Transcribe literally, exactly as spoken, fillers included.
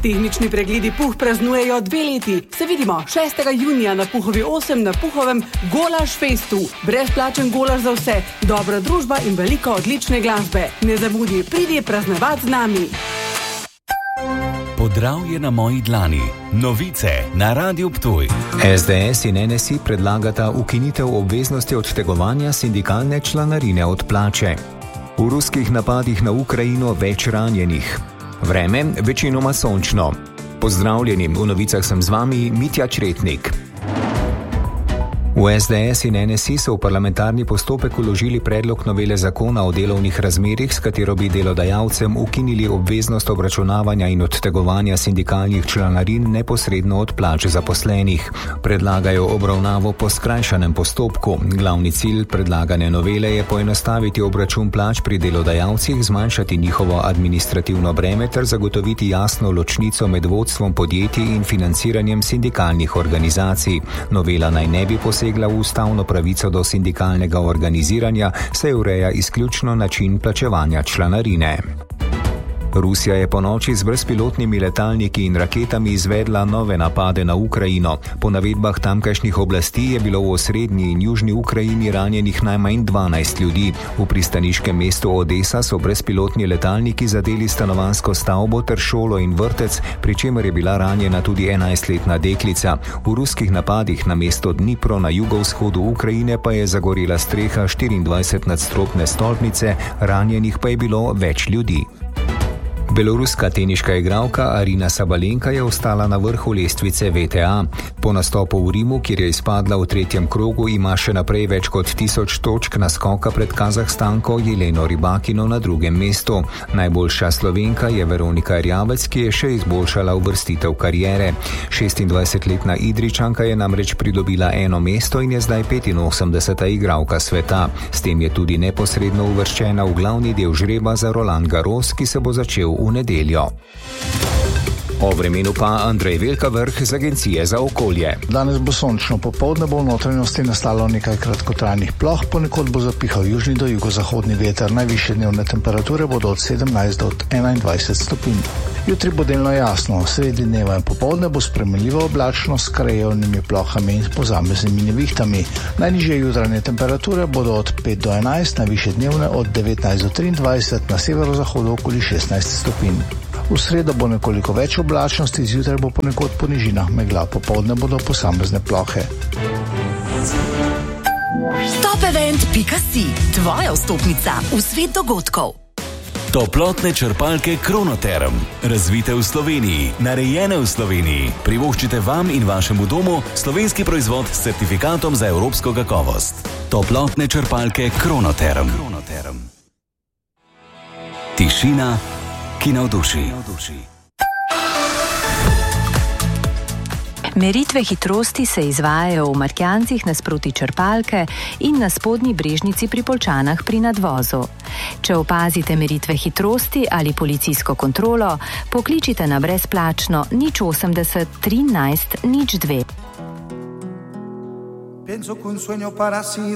Tehnični pregledi Puh praznujejo dve leti. Se vidimo šestega junija na Puhovi osem na Puhovem Golaž Festu. Brezplačen golaž za vse, dobra družba in veliko odlične glasbe. Ne zamudi, pridi praznovati z nami. Podravje na moji dlani. Novice na Radiu Ptuj. S D S in N S I predlagata ukinitev obveznosti odtegovanja sindikalne članarine od plače. V ruskih napadih na Ukrajino več ranjenih. Vreme večinoma sončno. Pozdravljeni, v novicah sem z vami Mitja Čretnik. V S D S in N S I so v parlamentarni postopek vložili predlog novele zakona o delovnih razmerjih, s katero bi delodajalcem ukinili obveznost obračunavanja in odtegovanja sindikalnih članarin neposredno od plač zaposlenih. Predlagajo obravnavo po skrajšanem postopku. Glavni cilj predlagane novele je poenostaviti obračun plač pri delodajalcih, zmanjšati njihovo administrativno breme ter zagotoviti jasno ločnico med vodstvom podjetij in financiranjem sindikalnih organizacij. Novela naj ne bi posegla v ustavno pravico do sindikalnega organiziranja, saj ureja izključno način plačevanja članarine. Rusija je ponoči z brezpilotnimi letalniki in raketami izvedla nove napade na Ukrajino. Po navedbah tamkajšnjih oblasti je bilo v osrednji in južni Ukrajini ranjenih najmanj dvanajst ljudi. V pristaniškem mestu Odesa so brezpilotni letalniki zadeli stanovanjsko stavbo ter šolo in vrtec, pri čemer je bila ranjena tudi enajstletna deklica. V ruskih napadih na mesto Dnipro na jugovzhodu Ukrajine pa je zagorela streha štiriindvajsetnadstropne stolpnice, ranjenih pa je bilo več ljudi. Beloruska teniška igralka Arina Sabalenka je ostala na vrhu lestvice V T A. Po nastopu v Rimu, kjer je izpadla v tretjem krogu, ima še naprej več kot tisoč točk naskoka pred Kazahstanko Jeleno Rybakino na drugem mestu. Najboljša Slovenka je Veronika Erjavec, ki je še izboljšala uvrstitev kariere. šestindvajsetletna Idrijčanka je namreč pridobila eno mesto in je zdaj petinosemdeseta igralka sveta. S tem je tudi neposredno uvrščena v glavni del žreba za Roland Garros, ki se bo začel v nedeljo. O vremenu pa Andrej Velkavrh z Agencije za okolje. Danes bo sončno, popoldne bo v notranjosti nastalo nekaj kratkotrajnih ploh, ponekod bo zapihal južni do jugozahodni veter. Najvišje dnevne temperature bodo od sedemnajst do enaindvajset stopinj. Jutri bo delno jasno, sredi dneva in popoldne bo spremenljivo oblačno s krajevnimi plohami in posameznimi nevihtami. Najnižje jutranje temperature bodo od pet do enajst, najvišje dnevne od devetnajst do triindvajset, na severozahodu okoli šestnajst stopinj. V sredo bo nekoliko več oblačnosti, zjutraj bo ponekod po nižinah megla, popoldne bodo posamezne plohe. Topevent pika si, tvoja vstopnica v svet dogodkov. Toplotne črpalke Kronoterm. Razvite v Sloveniji, narejene v Sloveniji. Privoščite vam in vašemu domu slovenski proizvod s certifikatom za evropsko kakovost. Toplotne črpalke Kronoterm. Kronoterm. Tišina, ki navduši. Meritve hitrosti se izvajajo v Markjancih nasproti črpalke in na spodnji Brežnici pri Poljčanah pri nadvozu. Če opazite meritve hitrosti ali policijsko kontrolo, pokličite na brezplačno nič osemdeset trinajst nič dve.